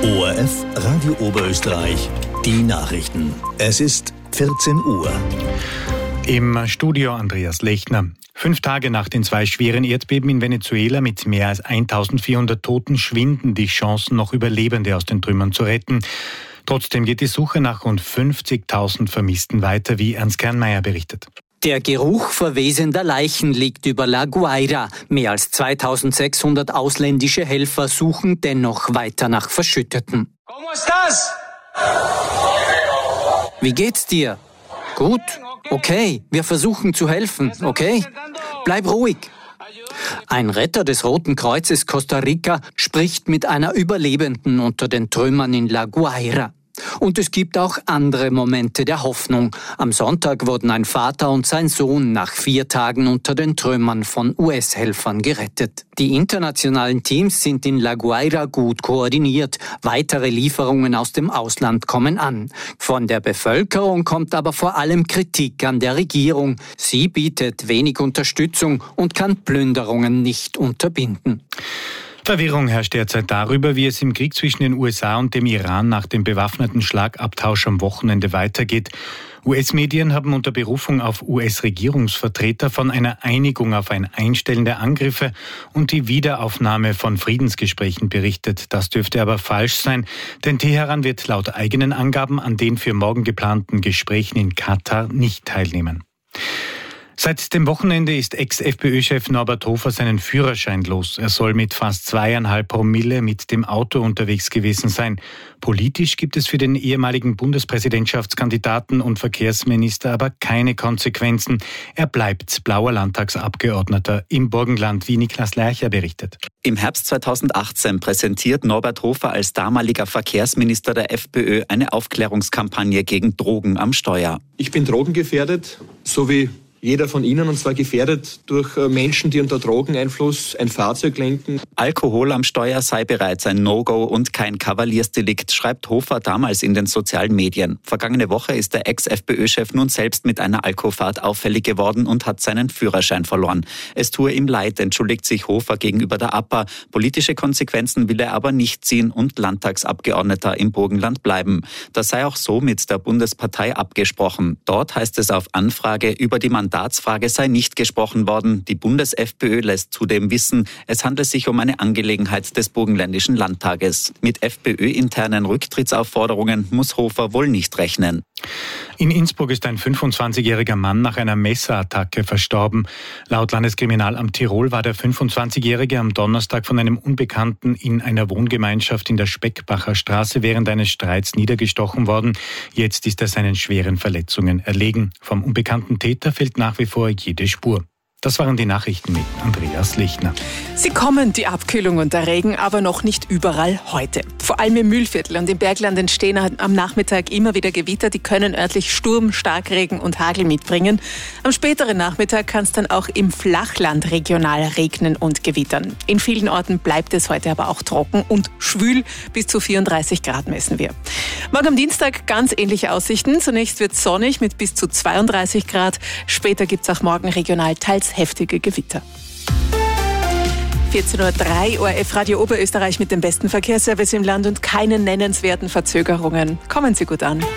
ORF Radio Oberösterreich, die Nachrichten. Es ist 14 Uhr. Im Studio Andreas Lechner. 5 Tage nach den 2 schweren Erdbeben in Venezuela mit mehr als 1400 Toten schwinden die Chancen, noch Überlebende aus den Trümmern zu retten. Trotzdem geht die Suche nach rund 50.000 Vermissten weiter, wie Ernst Kernmeier berichtet. Der Geruch verwesender Leichen liegt über La Guaira. Mehr als 2600 ausländische Helfer suchen dennoch weiter nach Verschütteten. ¿Cómo estás? Wie geht's dir? Gut. Okay, wir versuchen zu helfen, okay? Bleib ruhig. Ein Retter des Roten Kreuzes Costa Rica spricht mit einer Überlebenden unter den Trümmern in La Guaira. Und es gibt auch andere Momente der Hoffnung. Am Sonntag wurden ein Vater und sein Sohn nach 4 Tagen unter den Trümmern von US-Helfern gerettet. Die internationalen Teams sind in La Guaira gut koordiniert. Weitere Lieferungen aus dem Ausland kommen an. Von der Bevölkerung kommt aber vor allem Kritik an der Regierung. Sie bietet wenig Unterstützung und kann Plünderungen nicht unterbinden. Verwirrung herrscht derzeit darüber, wie es im Krieg zwischen den USA und dem Iran nach dem bewaffneten Schlagabtausch am Wochenende weitergeht. US-Medien haben unter Berufung auf US-Regierungsvertreter von einer Einigung auf ein Einstellen der Angriffe und die Wiederaufnahme von Friedensgesprächen berichtet. Das dürfte aber falsch sein, denn Teheran wird laut eigenen Angaben an den für morgen geplanten Gesprächen in Katar nicht teilnehmen. Seit dem Wochenende ist Ex-FPÖ-Chef Norbert Hofer seinen Führerschein los. Er soll mit fast 2,5 Promille mit dem Auto unterwegs gewesen sein. Politisch gibt es für den ehemaligen Bundespräsidentschaftskandidaten und Verkehrsminister aber keine Konsequenzen. Er bleibt blauer Landtagsabgeordneter im Burgenland, wie Niklas Lercher berichtet. Im Herbst 2018 präsentiert Norbert Hofer als damaliger Verkehrsminister der FPÖ eine Aufklärungskampagne gegen Drogen am Steuer. Ich bin drogengefährdet, so wie jeder von Ihnen, und zwar gefährdet durch Menschen, die unter Drogeneinfluss ein Fahrzeug lenken. Alkohol am Steuer sei bereits ein No-Go und kein Kavaliersdelikt, schreibt Hofer damals in den sozialen Medien. Vergangene Woche ist der Ex-FPÖ-Chef nun selbst mit einer Alkofahrt auffällig geworden und hat seinen Führerschein verloren. Es tue ihm leid, entschuldigt sich Hofer gegenüber der APA. Politische Konsequenzen will er aber nicht ziehen und Landtagsabgeordneter im Burgenland bleiben. Das sei auch so mit der Bundespartei abgesprochen. Dort heißt es auf Anfrage, über die Mandatsfrage sei nicht gesprochen worden. Die Bundes-FPÖ lässt zudem wissen, es handle sich um eine Angelegenheit des Burgenländischen Landtages. Mit FPÖ-internen Rücktrittsaufforderungen muss Hofer wohl nicht rechnen. In Innsbruck ist ein 25-jähriger Mann nach einer Messerattacke verstorben. Laut Landeskriminalamt Tirol war der 25-Jährige am Donnerstag von einem Unbekannten in einer Wohngemeinschaft in der Speckbacher Straße während eines Streits niedergestochen worden. Jetzt ist er seinen schweren Verletzungen erlegen. Vom unbekannten Täter fehlt nach wie vor jede Spur. Das waren die Nachrichten mit Andreas Lechner. Sie kommen, die Abkühlung und der Regen, aber noch nicht überall heute. Vor allem im Mühlviertel und im Bergland entstehen am Nachmittag immer wieder Gewitter, die können örtlich Sturm, Starkregen und Hagel mitbringen. Am späteren Nachmittag kann es dann auch im Flachland regional regnen und gewittern. In vielen Orten bleibt es heute aber auch trocken und schwül, bis zu 34 Grad messen wir. Morgen am Dienstag ganz ähnliche Aussichten. Zunächst wird es sonnig mit bis zu 32 Grad. Später gibt es auch morgen regional teils heftige Gewitter. 14.03 Uhr, ORF Radio Oberösterreich mit dem besten Verkehrsservice im Land und keinen nennenswerten Verzögerungen. Kommen Sie gut an.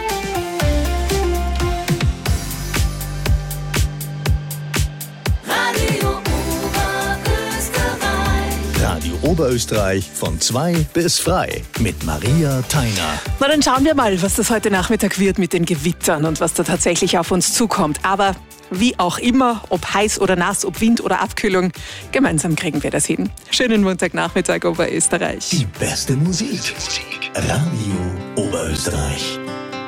Radio Oberösterreich von 2 bis frei mit Maria Theiner. Na, dann schauen wir mal, was das heute Nachmittag wird mit den Gewittern und was da tatsächlich auf uns zukommt. Aber wie auch immer, ob heiß oder nass, ob Wind oder Abkühlung, gemeinsam kriegen wir das hin. Schönen Montagnachmittag Oberösterreich. Die beste Musik. Radio Oberösterreich.